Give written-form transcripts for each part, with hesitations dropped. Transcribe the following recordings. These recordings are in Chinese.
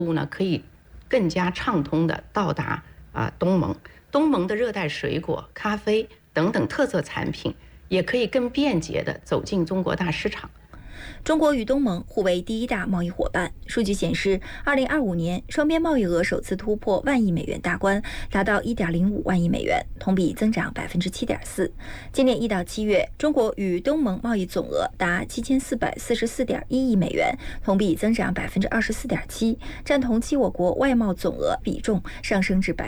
物呢可以更加畅通的到达东盟。东盟的热带水果、咖啡等等特色产品也可以更便捷地走进中国大市场。 中国与东盟互为第一大贸易伙伴。数据显示，2025年双边贸易额首次突破万亿美元大关，达到1.05万亿美元，同比增长7.4%。今年1到7月，中国与东盟贸易总额达7444.1亿美元，同比增长24.7%，占同期我国外贸总额比重上升至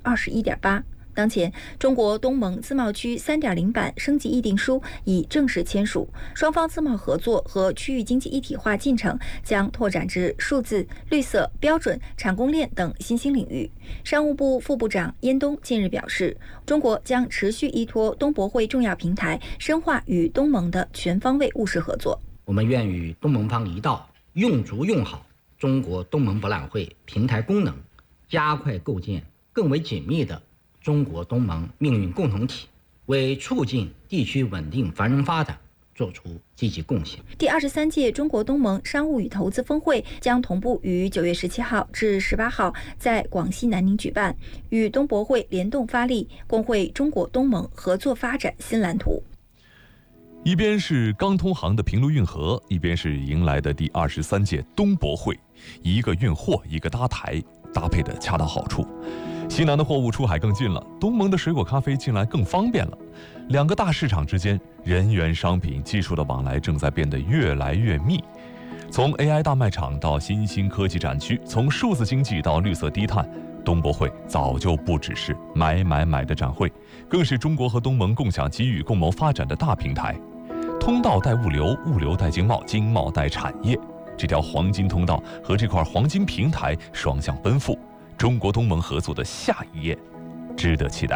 21.8%。当前，中国东盟自贸区3.0版升级议定书已正式签署，双方自贸合作和区域经济一体化进程将拓展至数字、绿色、标准、产供链等新兴领域。商务部副部长燕东近日表示，中国将持续依托东博会重要平台，深化与东盟的全方位务实合作。 我们愿与东盟方一道，用足用好中国东盟博览会平台功能，加快构建更为紧密的中国东盟命运共同体，为促进地区稳定繁荣发展做出积极贡献。 第23届中国东盟商务与投资峰会将同步于9月17号至18号在广西南宁举办，与东博会联动发力，共绘中国东盟合作发展新蓝图。 一边是刚通航的平卢运河，一边是迎来的第23届东博会，一个运货，一个搭台，搭配的恰到好处。西南的货物出海更近了，东盟的水果咖啡进来更方便了。两个大市场之间，人员、商品、技术的往来正在变得越来越密。从 AI 大卖场到新兴科技展区，从数字经济到绿色低碳，东博会早就不只是买的展会，更是中国和东盟共享机遇、共谋发展的大平台。通道带物流，物流带经贸，经贸带产业，这条黄金通道和这块黄金平台双向奔赴。中国东盟合作的下一页值得期待。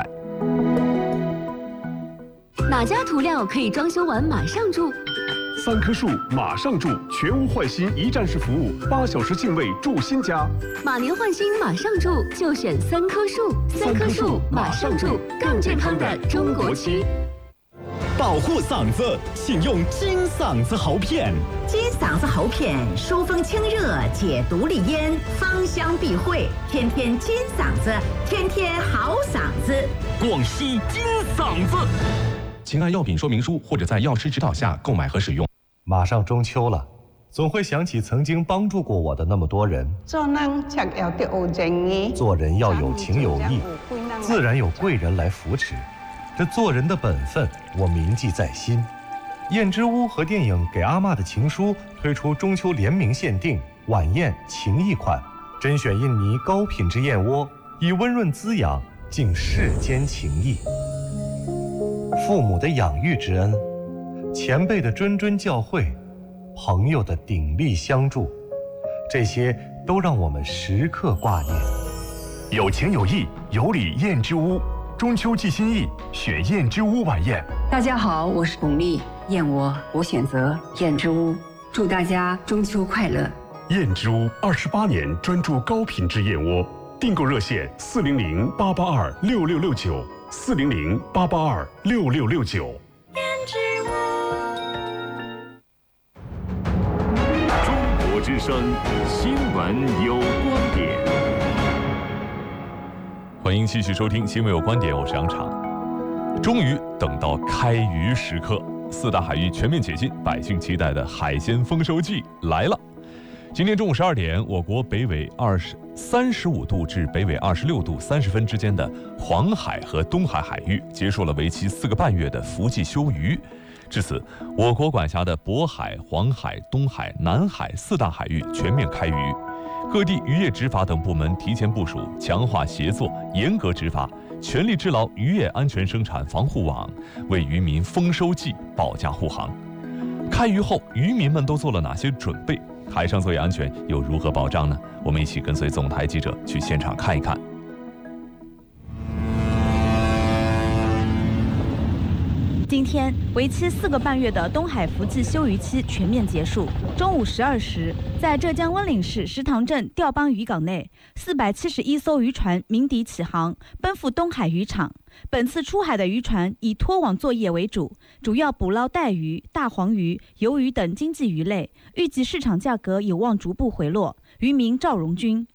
哪家涂料可以装修完马上住 ？3棵树马上住，全屋换新一站式服务，8小时净位住新家。 马年换新马上住，就选3棵树。3棵树马上住，更健康的中国区。 保护嗓子，请用金嗓子喉片。 金嗓子喉片疏风清热，解毒利咽，芳香避秽，天天金嗓子，天天好嗓子。 广西金嗓子， 请按药品说明书或者在药师指导下购买和使用。 马上中秋了，总会想起曾经帮助过我的那么多人。做人要有情有义，自然有贵人来扶持。这做人的本分，我铭记在心。燕之屋和电影《给阿嬷的情书》推出中秋联名限定晚宴情谊款，甄选印尼高品质燕窝，以温润滋养敬世间情谊。父母的养育之恩，前辈的谆谆教诲，朋友的鼎力相助，这些都让我们时刻挂念。 有情有义，有礼燕之屋。中秋寄心意，选燕之屋晚宴。 大家好，我是巩俐，燕窝我选择燕之屋，祝大家中秋快乐。 燕之屋28年专注高品质燕窝，订购热线400-882-6669，400-882-6669。 燕之屋。 中国之声，新闻有观点。 欢迎继续收听新闻有观点，我是杨常。终于等到开渔时刻，4大海域全面解禁，百姓期待的海鲜丰收季来了。今天中午12点，我国北纬35度至北纬26度30分之间的黄海和东海海域结束了为期4个半月的伏季休渔。至此，我国管辖的渤海、黄海、东海、南海4大海域全面开渔。各地渔业执法等部门提前部署，强化协作，严格执法，全力织牢渔业安全生产防护网，为渔民丰收季保驾护航。开渔后，渔民们都做了哪些准备？海上作业安全又如何保障呢？我们一起跟随总台记者去现场看一看。 今天，为期4个半月的东海伏季休渔期全面结束。中午12时，在浙江温岭市石塘镇钓帮渔港内，471艘渔船鸣笛起航，奔赴东海渔场。本次出海的渔船以拖网作业为主，主要捕捞带鱼、大黄鱼、鱿鱼等经济鱼类，预计市场价格有望逐步回落。 渔民赵荣军。